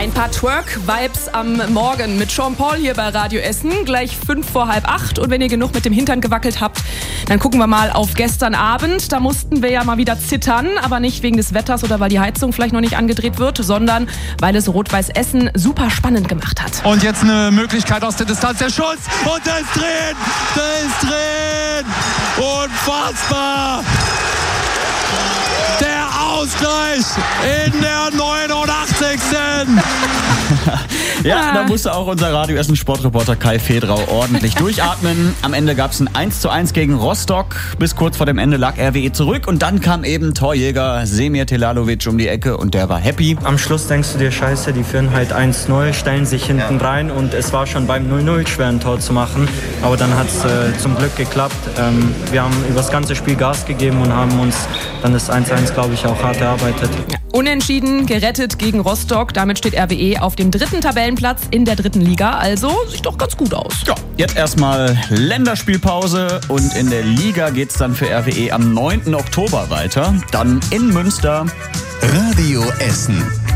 Ein paar Twerk-Vibes am Morgen mit Sean Paul hier bei Radio Essen. Gleich 7:55. Und wenn ihr genug mit dem Hintern gewackelt habt, dann gucken wir mal auf gestern Abend. Da mussten wir ja mal wieder zittern, aber nicht wegen des Wetters oder weil die Heizung vielleicht noch nicht angedreht wird, sondern weil es Rot-Weiß Essen super spannend gemacht hat. Und jetzt eine Möglichkeit aus der Distanz, der Schuss und der ist drin! Der ist drin! Unfassbar! Der Ausgleich in der 89. Ja, da musste auch unser Radio Essen Sportreporter Kai Fedrau ordentlich durchatmen. Am Ende gab es ein 1:1 gegen Rostock. Bis kurz vor dem Ende lag RWE zurück und dann kam eben Torjäger Semir Telalovic um die Ecke und der war happy. Am Schluss denkst du dir, scheiße, die führen halt 1:0, stellen sich hinten rein und es war schon beim 0:0 schwer ein Tor zu machen. Aber dann hat es zum Glück geklappt. Wir haben über das ganze Spiel Gas gegeben und haben uns dann das 1:1, glaube ich, auch hart erarbeitet. Unentschieden, gerettet gegen Rostock. Damit steht RWE auf dem 3. Tabellenplatz in der 3. Liga. Also sieht doch ganz gut aus. Ja, jetzt erstmal Länderspielpause und in der Liga geht's dann für RWE am 9. Oktober weiter. Dann in Münster. Radio Essen.